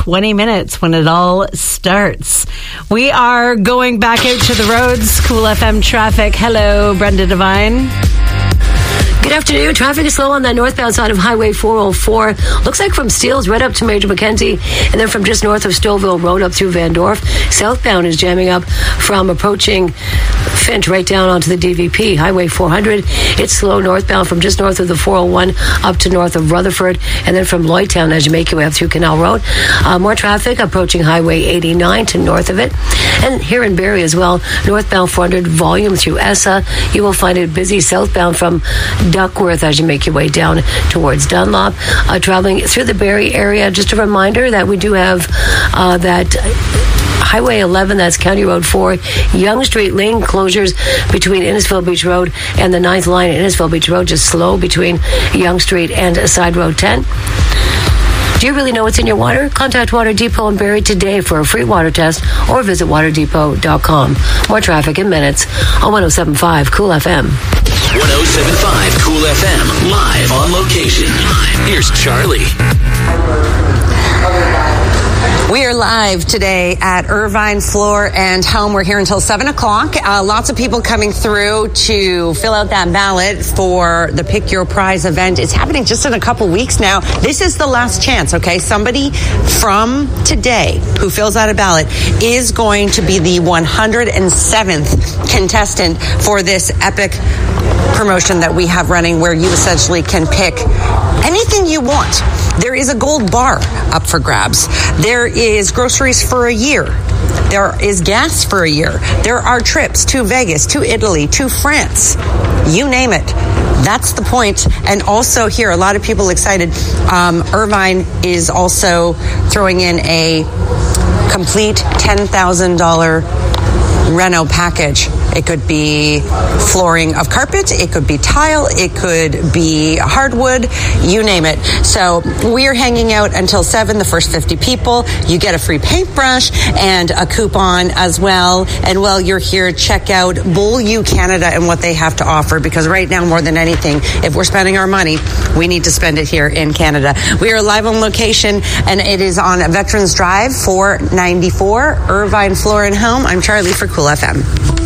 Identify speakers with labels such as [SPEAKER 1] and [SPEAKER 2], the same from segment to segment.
[SPEAKER 1] 20 minutes when it all starts. We are going back out to the roads. Cool FM traffic. Hello, Brenda Devine.
[SPEAKER 2] Good afternoon. Traffic is slow on the northbound side of Highway 404. Looks like from Steeles right up to Major Mackenzie, and then from just north of Stouffville Road up through Van Dorp. Southbound is jamming up from approaching Finch right down onto the DVP. Highway 400, it's slow northbound from just north of the 401 up to north of Rutherford, and then from Lloydtown as you make your way up through Canal Road. More traffic approaching Highway 89 to north of it. And here in Barrie as well, northbound 400 volume through Essa. You will find it busy southbound from Duckworth as you make your way down towards Dunlop. Traveling through the Barrie area, just a reminder that we do have that Highway 11, that's County Road 4, Yonge Street lane closures between Innisfil Beach Road and the 9th line at Innisfil Beach Road, just slow between Yonge Street and Side Road 10. Do you really know what's in your water? Contact Water Depot in Barrie today for a free water test or visit waterdepot.com. More traffic in minutes on 107.5 Cool FM.
[SPEAKER 3] 107.5 Cool FM, live on location. Here's Charlie.
[SPEAKER 4] We are live today at Irvine Floor and Home. We're here until 7 o'clock. Lots of people coming through to fill out that ballot for the Pick Your Prize event. It's happening just in a couple weeks now. This is the last chance, okay? Somebody from today who fills out a ballot is going to be the 107th contestant for this epic promotion that we have running, where you essentially can pick anything you want. There is a gold bar up for grabs. There is groceries for a year. There is gas for a year. There are trips to Vegas, to Italy, to France. You name it. That's the point. And also here, a lot of people excited. Irvine is also throwing in a complete $10,000 reno package. It could be flooring of carpet, it could be tile, it could be hardwood, you name it. So we're hanging out until 7, the first 50 people. You get a free paintbrush and a coupon as well. And while you're here, check out Bull U Canada and what they have to offer, because right now, more than anything, if we're spending our money, we need to spend it here in Canada. We are live on location, and it is on Veterans Drive, 494, Irvine Floor and Home. I'm Charlie for Cool FM.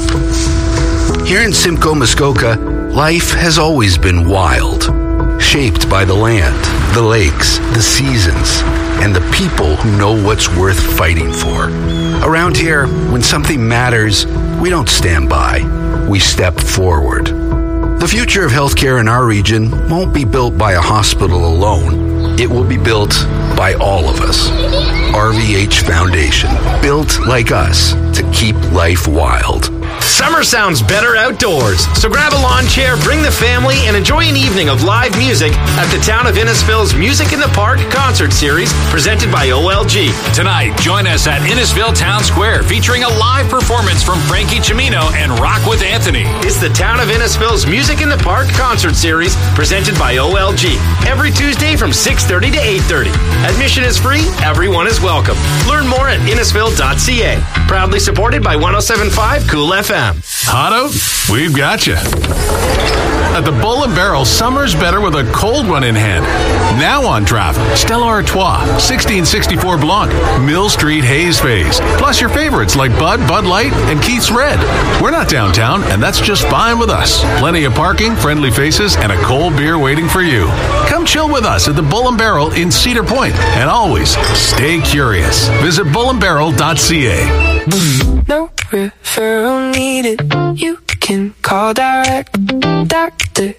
[SPEAKER 5] Here in Simcoe, Muskoka, life has always been wild, shaped by the land, the lakes, the seasons, and the people who know what's worth fighting for. Around here, when something matters, we don't stand by, we step forward. The future of healthcare in our region won't be built by a hospital alone. It will be built by all of us. RVH Foundation, built like us to keep life wild.
[SPEAKER 6] Summer sounds better outdoors, so grab a lawn chair, bring the family, and enjoy an evening of live music at the Town of Innisfil's Music in the Park concert series presented by OLG.
[SPEAKER 7] Tonight, join us at Innisfil Town Square, featuring a live performance from Frankie Cimino and Rock with Anthony.
[SPEAKER 6] It's the Town of Innisfil's Music in the Park concert series presented by OLG. Every Tuesday from 6:30 to 8:30. Admission is free. Everyone is welcome. Learn more at innisfil.ca. Proudly supported by 107.5 Cool FM.
[SPEAKER 7] Hot out? We've got you. At the Bull and Barrel, summer's better with a cold one in hand. Now on draft, Stella Artois, 1664 Blanc, Mill Street Haze Phase, plus your favorites like Bud, Bud Light, and Keith's Red. We're not downtown, and that's just fine with us. Plenty of parking, friendly faces, and a cold beer waiting for you. Come chill with us at the Bull and Barrel in Cedar Point, and always stay curious. Visit bullandbarrel.ca.
[SPEAKER 8] No referral needed. You can call direct.